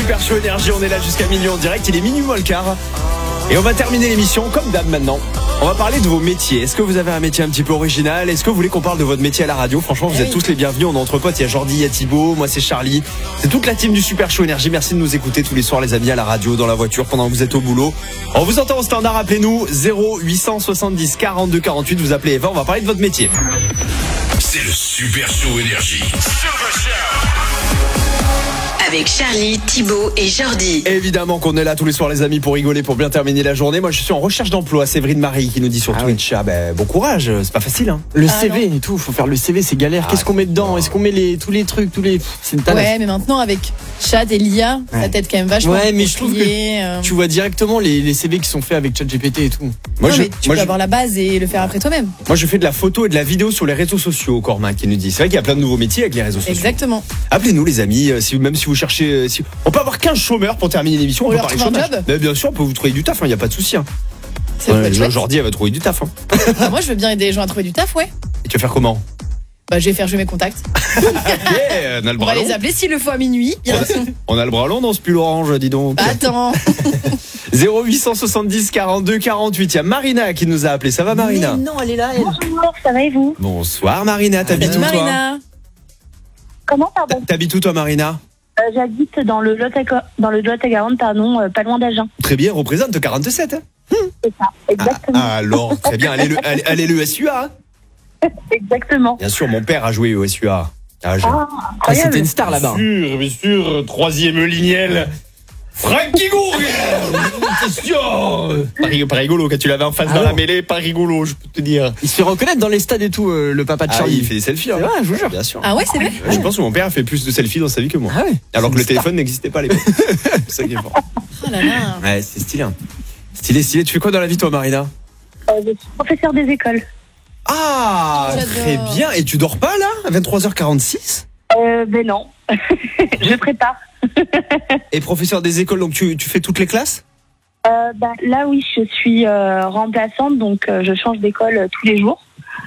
Super Show Énergie, on est là jusqu'à minuit en direct, il est minuit moins le quart. Et on va terminer l'émission comme d'hab maintenant. On va parler de vos métiers. Est-ce que vous avez un métier un petit peu original? Est-ce que vous voulez qu'on parle de votre métier à la radio? Franchement, vous êtes tous les bienvenus. On est entre potes. Il y a Jordi, il y a Thibaut, moi c'est Charlie. C'est toute la team du Super Show Énergie. Merci de nous écouter tous les soirs les amis à la radio, dans la voiture, pendant que vous êtes au boulot. On vous entend au standard, appelez-nous 0870 42 48. Vous appelez Eva, on va parler de votre métier. C'est le Super Show Énergie. Avec Charlie, Thibaut et Jordi. Évidemment qu'on est là tous les soirs les amis pour rigoler, pour bien terminer la journée. Moi je suis en recherche d'emploi, Séverine Marie qui nous dit sur Twitch. Ah ben bon courage, c'est pas facile hein. Le CV et tout, faut faire le CV, c'est galère. Qu'est-ce qu'on met dedans? Est-ce qu'on met tous les trucs, c'est une tanasse. Ouais, mais maintenant avec Chat et l'IA, ça t'aide quand même vachement. Ouais, mais je trouve que tu vois directement les CV qui sont faits avec ChatGPT et tout. Mais tu peux avoir la base et le faire après toi-même. Moi je fais de la photo et de la vidéo sur les réseaux sociaux, Cormac qui nous dit. C'est vrai qu'il y a plein de nouveaux métiers avec les réseaux sociaux. Exactement. Appelez-nous les amis, même si vous cherchez... On peut avoir 15 chômeurs pour terminer l'émission. On peut parler chômage. Mais bien sûr, on peut vous trouver du taf, il n'y a pas de souci. Jordi, elle va trouver du taf. Moi, je veux bien aider les gens à trouver du taf, ouais. Et tu vas faire comment? Je vais faire jouer mes contacts. On a le bras long. On va les appeler s'il le faut à minuit. On a le bras long dans ce pull orange, dis donc. Attends. 0870 42 48. Il y a Marina qui nous a appelé. Ça va, Marina? Mais non, elle est là, elle. Bonjour, ça va et vous? Bonsoir, Marina. T'habites où, Marina? Comment, pardon? T'habites où, toi, Marina? J'habite dans le Lot-et-Garonne, pardon, pas loin d'Agen. Très bien, représente 47. Hein. C'est ça, exactement. Alors, très bien. Allez le SUA. Hein. Exactement. Bien sûr, mon père a joué au SUA. C'était une star là-bas. Bien sûr, troisième lignel. Francky question. Pas rigolo quand tu l'avais en face dans la mêlée, pas rigolo, je peux te dire. Il se fait reconnaître dans les stades et tout, le papa de Charlie. Il fait des selfies. Ouais, je vous jure. Bien sûr. Ah ouais, c'est vrai. Je pense que mon père a fait plus de selfies dans sa vie que moi. Ah ouais. Alors que le téléphone n'existait pas à l'époque. C'est ça qui est fort. Oh là là. Ouais, c'est stylé. Stylé. Tu fais quoi dans la vie, toi, Marina? Je suis professeur des écoles. Ah, très bien. Et tu dors pas là à 23h46? Ben non. Je prépare. Et professeur des écoles, donc tu fais toutes les classes? Là, oui, je suis remplaçante, donc je change d'école tous les jours.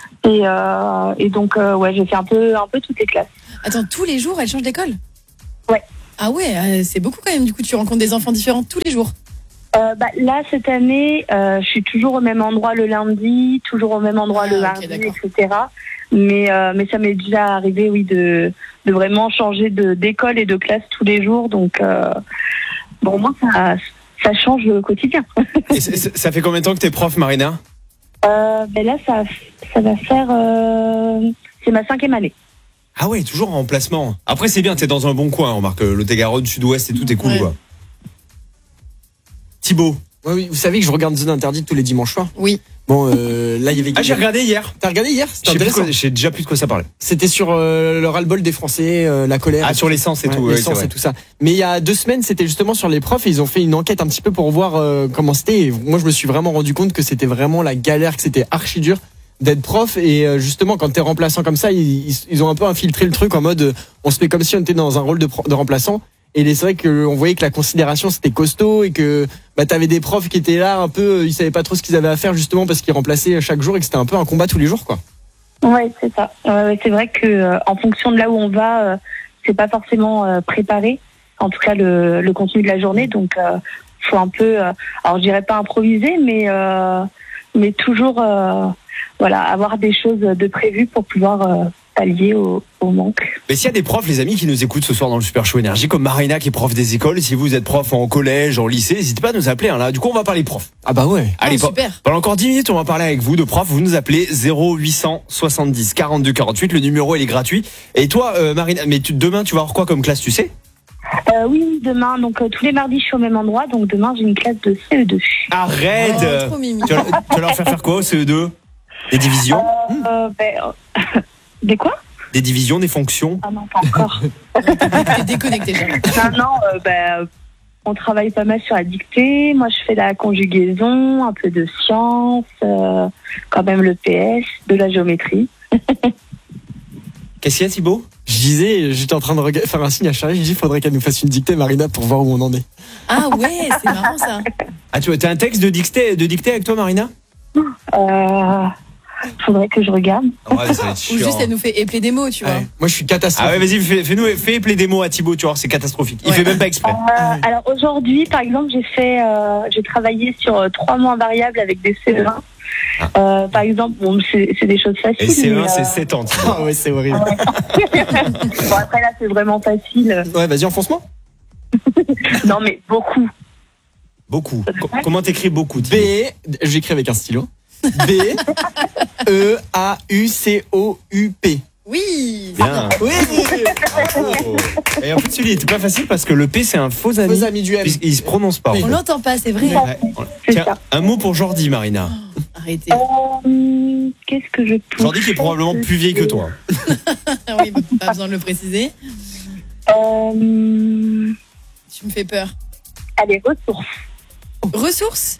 Et donc, je fais un peu toutes les classes. Attends, tous les jours, elle change d'école? Ouais. Ah ouais, c'est beaucoup quand même. Du coup, tu rencontres des enfants différents tous les jours? Là, cette année, je suis toujours au même endroit le lundi, toujours au même endroit le mardi, etc. Mais ça m'est déjà arrivé, oui, de vraiment changer d'école et de classe tous les jours. Donc, moi, ça change le quotidien. Et ça fait combien de temps que t'es prof, Marina? Là, ça va faire... c'est ma 5e année. Ah ouais, toujours en remplacement. Après, c'est bien, t'es dans un bon coin. On remarque le Lot-et-Garonne, Sud-Ouest et tout est cool, quoi. Thibaut. Oui, vous savez que je regarde Zone Interdite tous les dimanches soirs. Oui. Bon, là, il y avait... j'ai regardé hier. T'as regardé hier? J'ai déjà plus de quoi ça parlait. C'était sur le ras-le-bol des Français, la colère. Ah, sur l'essence et tout. L'essence et tout ça. Mais il y a 2 semaines, c'était justement sur les profs et ils ont fait une enquête un petit peu pour voir comment c'était. Et moi, je me suis vraiment rendu compte que c'était vraiment la galère, que c'était archi dur d'être prof. Et justement, quand t'es remplaçant comme ça, ils ont un peu infiltré le truc en mode on se fait comme si on était dans un rôle de remplaçant. Et c'est vrai qu'on voyait que la considération c'était costaud et que t'avais des profs qui étaient là un peu, ils savaient pas trop ce qu'ils avaient à faire justement parce qu'ils remplaçaient chaque jour et que c'était un peu un combat tous les jours, quoi. Ouais, c'est ça. C'est vrai que en fonction de là où on va, c'est pas forcément préparé. En tout cas, le contenu de la journée, donc faut un peu, alors je dirais pas improviser, mais toujours, avoir des choses de prévues pour pouvoir pallier au manque. Mais s'il y a des profs, les amis, qui nous écoutent ce soir dans le Super Show Énergie, comme Marina qui est prof des écoles, si vous êtes prof en collège, en lycée, n'hésitez pas à nous appeler. Là. Du coup, on va parler prof. Ah bah ouais. Allez, super. Pendant encore 10 minutes, on va parler avec vous de prof. Vous nous appelez 0870 42 48. Le numéro, il est gratuit. Et toi, Marina, mais demain, tu vas avoir quoi comme classe, tu sais? Oui, demain. Donc, tous les mardis, je suis au même endroit. Donc, demain, j'ai une classe de CE2. Arrête! Trop mimi. Tu vas leur faire faire quoi au CE2? Des divisions? Des quoi? Des divisions, des fonctions? Ah non, pas encore. T'es déconnecté, Charlie. Non, on travaille pas mal sur la dictée. Moi, je fais la conjugaison, un peu de sciences, quand même le PS, de la géométrie. Qu'est-ce qu'il y a, Thibaut? Je disais, j'étais en train de faire un signe à Charlie, je dis, il faudrait qu'elle nous fasse une dictée, Marina, pour voir où on en est. Ah ouais, c'est marrant ça. Ah, tu as un texte de dictée avec toi, Marina? Faudrait que je regarde. Ouais, ça va être Ou chiant. juste elle nous fait épeler des mots, tu vois. Ouais. Moi, je suis catastrophe. Ah ouais, vas-y, fais épeler des mots à Thibaut, tu vois, c'est catastrophique. Il Ouais. fait même pas exprès. Alors aujourd'hui, par exemple, j'ai travaillé sur 3 mois invariables avec des CE1. Par exemple, bon, c'est des choses faciles. Et c'est mais, 1, c'est 7 ans, Thibaut. Ah ouais, c'est horrible. bon, après là, c'est vraiment facile. Ouais, vas-y, enfonce-moi. Non, mais beaucoup. Beaucoup. Comment t'écris beaucoup, B, Thibaut? j'écris avec un stylo. B, E, A, U, C, O, U, P. Oui. Bien. Oui. Bravo. Et en plus, celui-il était pas facile parce que le P, c'est un faux ami. Vos amis du M. Puisqu'il se prononce pas. en On fait. l'entend pas, c'est vrai. Ouais. C'est Tiens, ça. un mot pour Jordi, Marina. Arrêtez. Qu'est-ce que je peux Jordi qui est probablement plus vieille que toi. Ah oui, pas besoin de le préciser. Tu me fais peur. Allez, ressources. Ressources.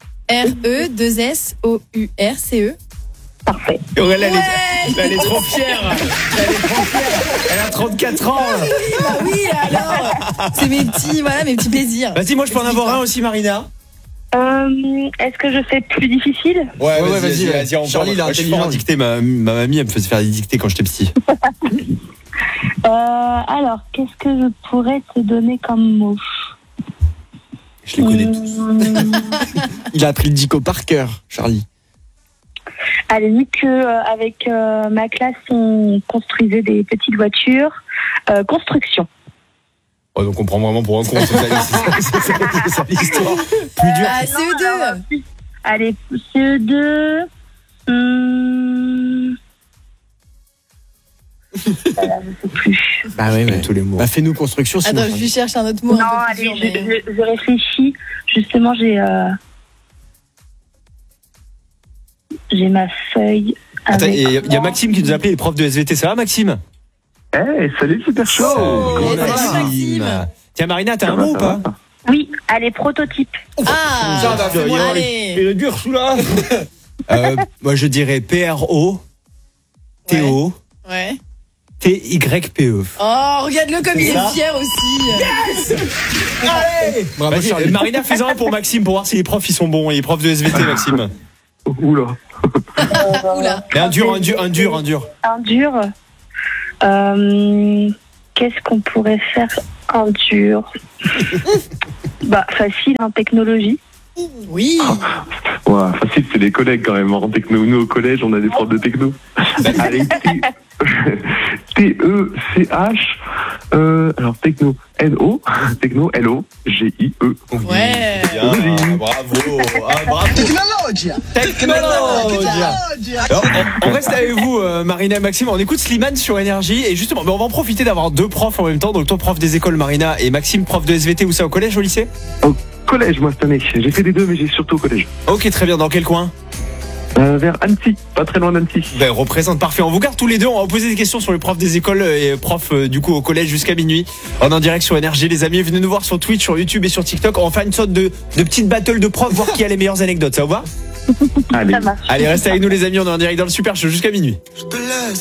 R-E-2-S-O-U-R-C-E. Parfait. Elle est trop fière. Elle a 34 ans. Bah oui, alors. C'est mes petits plaisirs. Vas-y, moi je peux en avoir un aussi, Marina. Est-ce que je fais plus difficile? Ouais, vas-y. encore. Charlie, il est Moi, je suis fort en intelligent. dictée. Ma mamie, elle me faisait faire des dictées quand j'étais petit. Alors, qu'est-ce que je pourrais te donner comme mot? Je les connais tous. Il a appris le dico par cœur, Charlie. Allez, vu que avec ma classe, on construisait des petites voitures. Construction. Oh, donc on prend vraiment pour un con. C'est ça l'histoire. Plus dur. Ah, CE2. Allez, CE2. Voilà, je sais plus. Bah ouais, Tous les mots. Bah fais-nous construction. sinon, Attends, je lui cherche un autre mot. Non, un peu allez, plus dur, mais- je réfléchis. Justement, j'ai ma feuille. Attends, avec et il y a moi. Maxime qui nous a appelé, le prof de SVT. Ça va, Maxime? Hey, salut Super Show. Oh, salut, Maxime. Tiens, Marina, t'as Ça un va, mot ou ça pas? va. Oui, allez, prototype. Ah, Tiens, bah, fais-moi. allez. le dur sous là. Moi, je dirais PRO-TO. Ouais. TYPE. Oh, regarde-le comme il ça est fier aussi. Bravo, Vas-y, Charlie. Marina, fais-en un pour Maxime pour voir si les profs ils sont bons. Les profs de SVT, Maxime. Oula. Oula. Et un dur. Un dur. Qu'est-ce qu'on pourrait faire un dur? Bah, facile, hein, technologie. Oui. Ouais, facile, c'est les collègues quand même. En techno, nous au collège, on a des profs de techno. Allez, T-E-C-H. Alors, techno. N-O. Techno. L-O-G-I-E. Ouais. Bien, bravo. Bravo. Technologia. Alors, on reste avec vous, Marina et Maxime. On écoute Slimane sur Énergie. Et justement, on va en profiter d'avoir deux profs en même temps. Donc, toi, prof des écoles, Marina, et Maxime, prof de SVT. Où ça, au collège, au lycée? Au collège, moi, cette année. J'ai fait les deux, mais j'ai surtout au collège. Ok, très bien. Dans quel coin? Vers Annecy. Pas très loin d'Annecy. Ben, représente, parfait. On vous garde tous les deux. On va vous poser des questions sur les profs des écoles et profs du coup au collège jusqu'à minuit. On est en direct sur Énergie, les amis. Venez nous voir sur Twitch, sur YouTube et sur TikTok. On va faire une sorte de petite battle de profs, voir qui a les meilleures anecdotes. Ça vous va? Allez. Ça marche. Allez, restez avec nous, les amis. On est en direct dans le Super Show jusqu'à minuit.